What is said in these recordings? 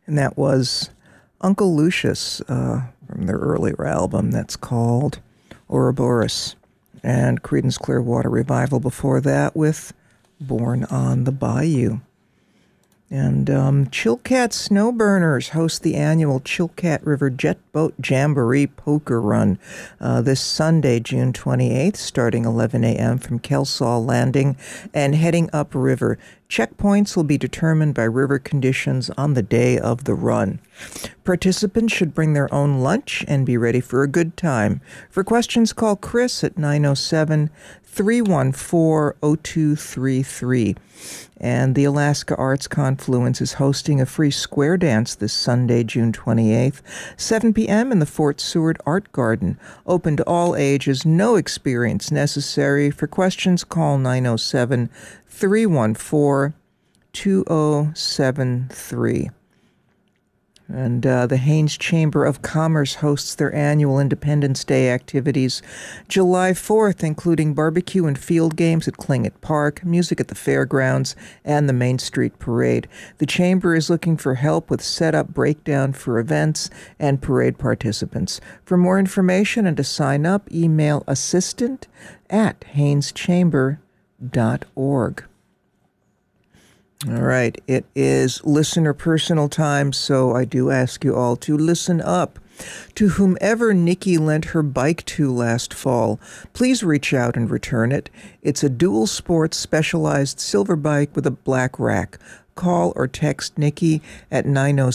And that was Uncle Lucius from their earlier album that's called Ouroboros. And Creedence Clearwater Revival before that with Born on the Bayou. And Chilkat Snowburners host the annual Chilkat River Jet Boat Jamboree Poker Run this Sunday, June 28th, starting 11 a.m. from Kelsall Landing and heading upriver. Checkpoints will be determined by river conditions on the day of the run. Participants should bring their own lunch and be ready for a good time. For questions, call Chris at 907-314-0233. And the Alaska Arts Confluence is hosting a free square dance this Sunday, June 28th, 7 p.m. in the Fort Seward Art Garden. Open to all ages, no experience necessary. For questions, call 907-314-2073. And the Haines Chamber of Commerce hosts their annual Independence Day activities July 4th, including barbecue and field games at Klingit Park, music at the fairgrounds, and the Main Street Parade. The Chamber is looking for help with setup, breakdown for events, and parade participants. For more information and to sign up, email assistant@haineschamber.org. All right, it is listener personal time, so I do ask you all to listen up. To whomever Nikki lent her bike to last fall, please reach out and return it. It's a dual sports specialized silver bike with a black rack. Call or text Nikki at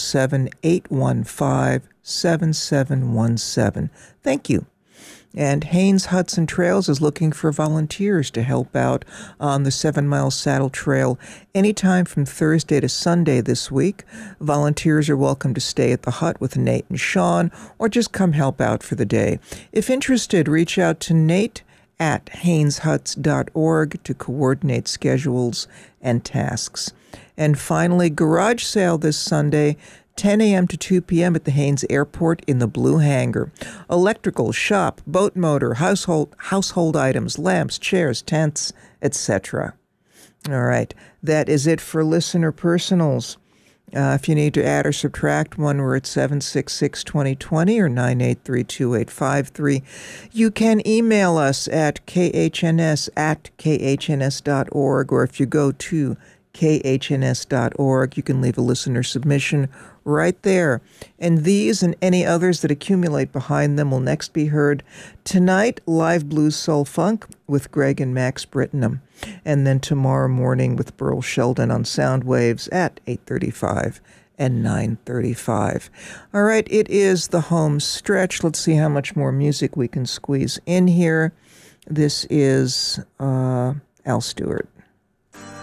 907-815-7717. Thank you. And Haines Hudson Trails is looking for volunteers to help out on the 7 Mile Saddle Trail anytime from Thursday to Sunday this week. Volunteers are welcome to stay at the hut with Nate and Sean or just come help out for the day. If interested, reach out to Nate at haineshuts.org to coordinate schedules and tasks. And finally, garage sale this Sunday, 10 a.m. to 2 p.m. at the Haines Airport in the Blue Hangar. Electrical, shop, boat motor, household items, lamps, chairs, tents, etc. All right, that is it for listener personals. If you need to add or subtract one, we're at 766-2020 or 983-2853. You can email us at khns@khns.org, or if you go to khns.org, you can leave a listener submission right there. And these and any others that accumulate behind them will next be heard tonight, live blues soul funk with Greg and Max Brittenham, and then tomorrow morning with Burl Sheldon on sound waves at 8:35 and 9:35. All right, it is the home stretch. Let's see how much more music we can squeeze in here. This is Al Stewart.